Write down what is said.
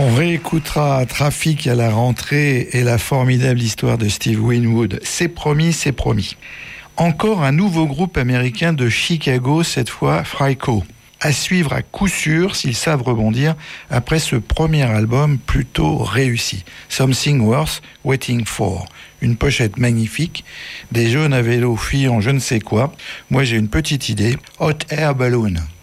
On réécoutera Trafic à la rentrée et la formidable histoire de Steve Winwood. C'est promis, c'est promis. Encore un nouveau groupe américain de Chicago, cette fois Fryco. À suivre à coup sûr s'ils savent rebondir après ce premier album plutôt réussi. Something Worth Waiting For. Une pochette magnifique, des jeunes à vélo fuyant je ne sais quoi. Moi j'ai une petite idée, Hot Air Balloon.